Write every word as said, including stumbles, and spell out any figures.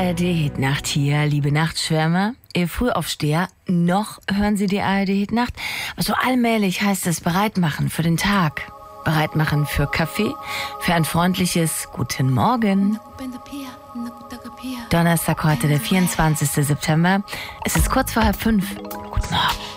A R D-Hitnacht hier, liebe Nachtschwärmer. Ihr Frühaufsteher, noch hören Sie die A R D-Hitnacht? Also allmählich heißt es bereit machen für den Tag. Bereit machen für Kaffee, für ein freundliches Guten Morgen. Donnerstag heute, der vierundzwanzigster September. Es ist kurz vor halb fünf. Guten Morgen.